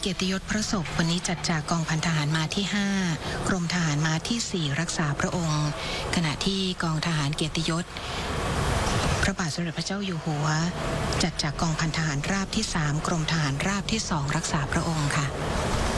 กียรติยศพระศพวันนี้จัดจากกองพันทหารม้าที่5กรมทหารม้าที่4รักษาพระองค์ขณะที่กองทหารเกียรติยศพระบาทสมเด็จพระเจ้าอยู่หัวจัดจากกองพันทหารราบที่3กรมทหารราบที่2รักษาพระองค์ค่ะ